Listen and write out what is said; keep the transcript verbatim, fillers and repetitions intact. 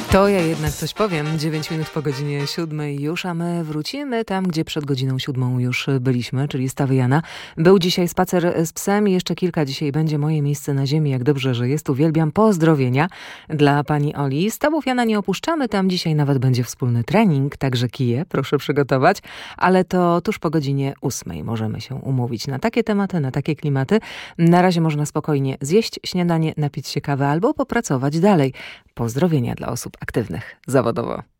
To ja jednak coś powiem. dziewięć minut po godzinie siódmej już, a my wrócimy tam, gdzie przed godziną siódmą już byliśmy, czyli Stawy Jana. Był dzisiaj spacer z psem i jeszcze kilka dzisiaj będzie moje miejsce na ziemi. Jak dobrze, że jest. Uwielbiam. Pozdrowienia dla pani Oli. Stawów Jana nie opuszczamy. Tam dzisiaj nawet będzie wspólny trening, także kije proszę przygotować. Ale to tuż po godzinie ósmej możemy się umówić na takie tematy, na takie klimaty. Na razie można spokojnie zjeść śniadanie, napić się kawy albo popracować dalej. Pozdrowienia dla osób aktywnych zawodowo.